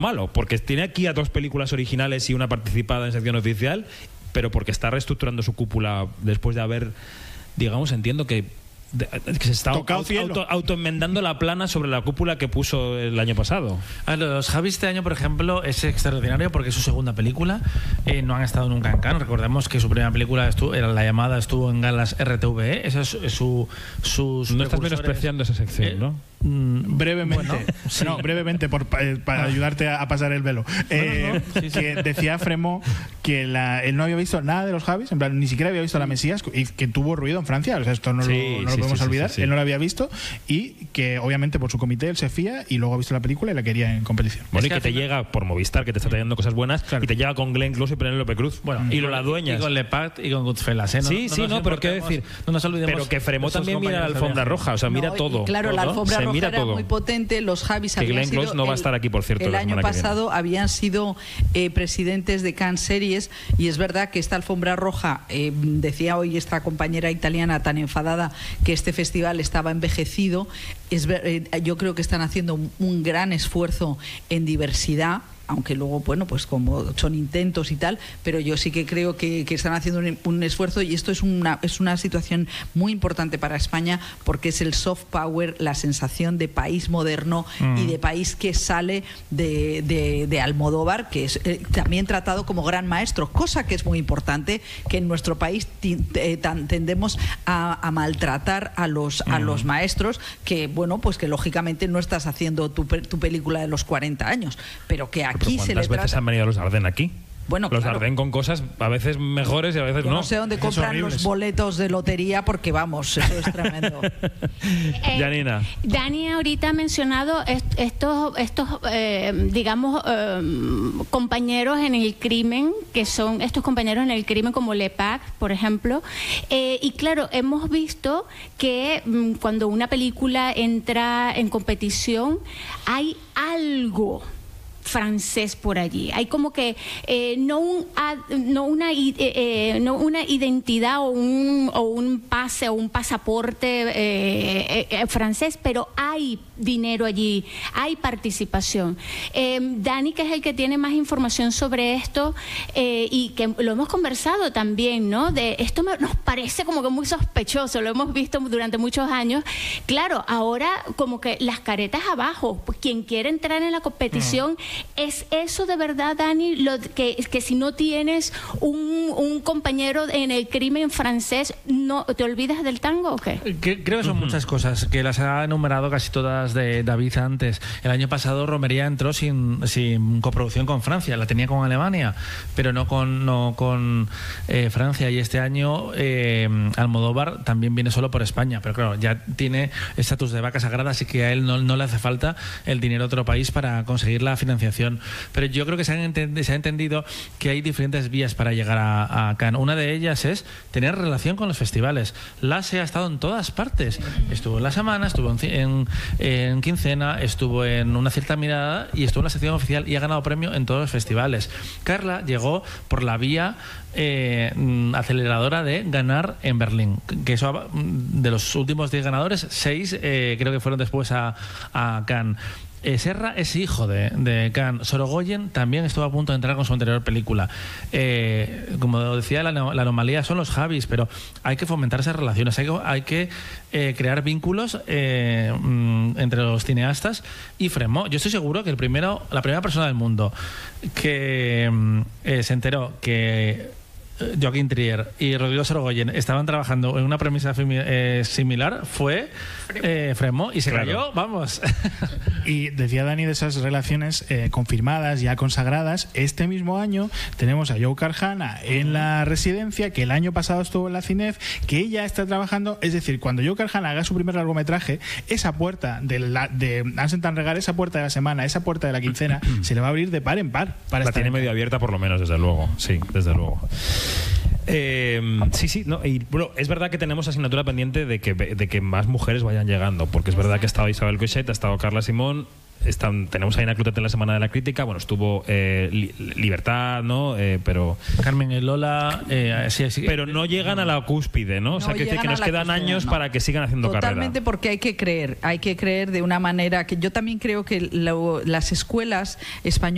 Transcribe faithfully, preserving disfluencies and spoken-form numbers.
malo, porque tiene aquí a dos películas originales y una participada en sección oficial, pero porque está reestructurando su cúpula después de haber, digamos, entiendo que, de, que se está auto, auto, autoenmendando la plana sobre la cúpula que puso el año pasado. A los Javis este año, por ejemplo, es extraordinario porque es su segunda película. Eh, no han estado nunca en Cannes. Recordemos que su primera película estuvo, era La Llamada, estuvo en galas R T V E. Esa es su, su, no estás menospreciando esa sección, eh, ¿no? Mm, brevemente, bueno, sí. no, brevemente por, eh, para ah. ayudarte a, a pasar el velo. Eh, no, no, no. Sí, sí. Que decía Fremont que la, él no había visto nada de los Javis, en plan, ni siquiera había visto La Mesías, y que tuvo ruido en Francia. O sea, esto no, sí, lo, no sí, lo podemos sí, olvidar. Sí, sí. Él no lo había visto y que obviamente por su comité él se fía y luego ha visto la película y la quería en competición. Bueno, es y que, que te llega por Movistar, que te está trayendo cosas buenas, claro. Y te llega con Glenn Close y Penélope Cruz. Bueno, mm. y lo la dueñas. Y con Lepard y con Goodfellas, ¿eh? No, sí, no, sí, no, no, pero qué decir. No nos olvidemos. Pero que Fremont también mira la alfombra roja, o sea, mira no, todo. Claro, todo, la alfombra se roja mira era todo. muy potente. Los Javis que habían Glenn sido Close no va a estar aquí, por cierto, el la año pasado que habían sido eh, presidentes de Cannes Series, y es verdad que esta alfombra roja, eh, decía hoy esta compañera italiana tan enfadada que este festival estaba envejecido. Es ver, eh, yo creo que están haciendo un, un gran esfuerzo en diversidad, aunque luego, bueno, pues como son intentos y tal, pero yo sí que creo que, que están haciendo un, un esfuerzo, y esto es una, es una situación muy importante para España, porque es el soft power, la sensación de país moderno mm. y de país que sale de, de, de Almodóvar, que es eh, también tratado como gran maestro, cosa que es muy importante, que en nuestro país eh, tendemos a, a maltratar a los, mm. a los maestros, que bueno, pues que lógicamente no estás haciendo tu, tu película de los cuarenta años, pero que aquí ¿Cuántas se le veces trata... han venido los Arden aquí? Bueno, los claro. Arden con cosas a veces mejores y a veces Yo no. no sé dónde compran los boletos de lotería, porque vamos, eso es tremendo. eh, Janina. Dani ahorita ha mencionado est estos, estos eh, digamos, eh, compañeros en el crimen, que son estos compañeros en el crimen como Lepard, por ejemplo. Eh, y claro, hemos visto que mm, cuando una película entra en competición, hay algo francés por allí. Hay como que eh, no, un, no, una, eh, eh, no una identidad o un, o un pase o un pasaporte eh, eh, francés, pero hay dinero allí, hay participación. Eh, Dani, que es el que tiene más información sobre esto, eh, y que lo hemos conversado también, ¿no? De esto me, nos parece como que muy sospechoso, lo hemos visto durante muchos años. Claro, ahora como que las caretas abajo, quien quiere entrar en la competición, mm. ¿Es eso de verdad, Dani, lo que, que si no tienes un, un compañero en el crimen francés, no te olvidas del tango o qué? Que, creo que son uh-huh. muchas cosas, que las ha enumerado casi todas de David antes. El año pasado Romería entró sin, sin coproducción con Francia, la tenía con Alemania, pero no con, no con eh, Francia. Y este año eh, Almodóvar también viene solo por España, pero claro, ya tiene estatus de vaca sagrada, así que a él no, no le hace falta el dinero de otro país para conseguir la financiación. Pero yo creo que se, han ent se ha entendido que hay diferentes vías para llegar a, a Cannes. Una de ellas es tener relación con los festivales. Lase ha estado en todas partes. Estuvo en La Semana, estuvo en, en, en Quincena, estuvo en Una Cierta Mirada y estuvo en la sección oficial y ha ganado premio en todos los festivales. Carla llegó por la vía eh, aceleradora de ganar en Berlín, que eso, de los últimos diez ganadores, seis eh, creo que fueron después a, a Cannes. Eh, Serra es hijo de, de Cannes. Sorogoyen también estuvo a punto de entrar con su anterior película. Eh, como decía, la, la anomalía son los Javis, pero hay que fomentar esas relaciones, hay que, hay que eh, crear vínculos eh, entre los cineastas y Fremont. Yo estoy seguro que el primero, la primera persona del mundo que eh, se enteró que Joaquín Trier y Rodrigo Sorogoyen estaban trabajando en una premisa eh, similar fue eh, Fremont, y se claro. cayó, vamos. Y decía Dani de esas relaciones eh, confirmadas, ya consagradas. Este mismo año tenemos a Joe Carhana en la residencia, que el año pasado estuvo en la Cinef, que ella está trabajando, es decir, cuando Joe Carhana haga su primer largometraje, esa puerta de, la, de Ansen tan Regar, esa puerta de la semana, esa puerta de la quincena, se le va a abrir de par en par. Para la tiene medio abierta por lo menos, desde luego. Sí, desde luego. Eh, sí, sí, no, y bueno, es verdad que tenemos asignatura pendiente de que, de que más mujeres vayan llegando, porque es verdad que ha estado Isabel Coixet, ha estado Carla Simón, están, tenemos ahí Aina Clotet en la Semana de la Crítica, bueno, estuvo eh, li, Libertad, ¿no? Eh, pero Carmen y Lola, eh, sí, sí, pero no llegan a la cúspide, ¿no? O sea, no que, que nos quedan cúspide, años no. para que sigan haciendo Totalmente, carrera. Totalmente, porque hay que creer, hay que creer de una manera que yo también creo que lo, las escuelas españolas